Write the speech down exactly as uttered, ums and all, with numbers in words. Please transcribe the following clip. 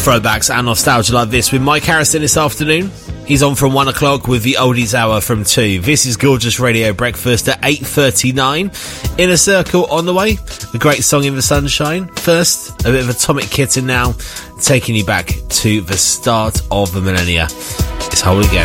throwbacks and nostalgia like this with Mike Harrison this afternoon. He's on from one o'clock with the Oldies Hour from two. This is Gorgeous Radio Breakfast at eight thirty-nine. Inner Circle on the way. A great song in the sunshine. First, a bit of Atomic Kitten now, taking you back to the start of the millennia. It's Whole Again.